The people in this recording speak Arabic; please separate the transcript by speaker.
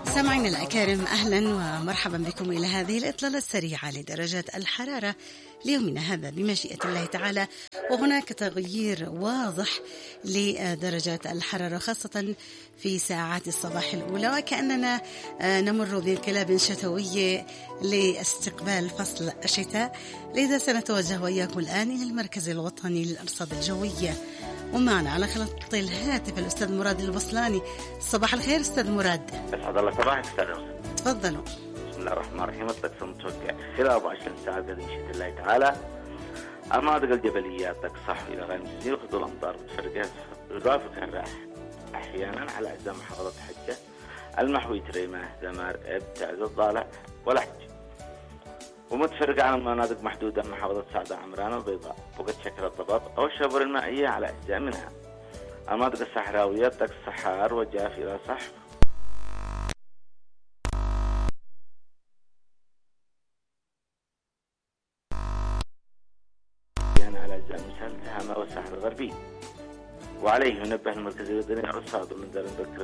Speaker 1: سامعين الأكارم، أهلا ومرحبا بكم إلى هذه الإطلالة السريعة لدرجات الحرارة ليومنا هذا بمشيئة الله تعالى. وهناك تغيير واضح لدرجات الحرارة خاصة في ساعات الصباح الأولى، وكأننا نمر بانقلاب شتوي لاستقبال فصل الشتاء. لذا سنتوجه وإياكم الآن إلى المركز الوطني للأرصاد الجوية، ومعنا على خط الهاتف الأستاذ مراد البصلاني. صباح الخير أستاذ مراد.
Speaker 2: أسعد الله صباحك أستاذ.
Speaker 1: تفضلوا.
Speaker 2: بسم الله الرحمن الرحيم. الطقس المتوقع خلال 24 ساعة بمشيئة الله تعالى: المناطق الجبلية طقس صحو إلى غير مستقر، وخطوط الأمطار متفرقة يضافك الرياح أحيانا على أجزاء محافظة حجة، المحوي، تريمة، ذمار، إب، تعز، الضالع والحج، ومتفرقة عن مناطق محدودة محافظة سعدة، عمران، البيضاء، وقد شكل الضباب أو الشبر المائية على أجزاء منها. المناطق الصحراوية طقس صحار وجاف إلى صحو على أجزاء من سهل تهامة والساحل الغربي. وعليه ينبه المركز الوطني للأرصاد ومنذر